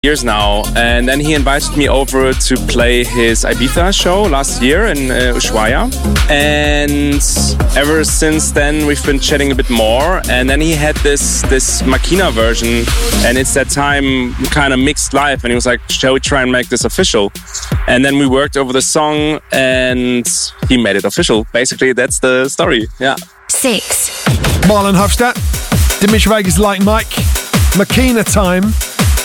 years now, and then he invited me over to play his Ibiza show last year in Ushuaia, and ever since then we've been chatting a bit more. And then he had this Makina version, and it's that time kind of mixed live, and he was like, shall we try and make this official? And then we worked over the song and he made it official. Basically, that's the story. Yeah. 6. Marlon Hofstadt, Dimitri Vegas, Like Mike, Makina Time.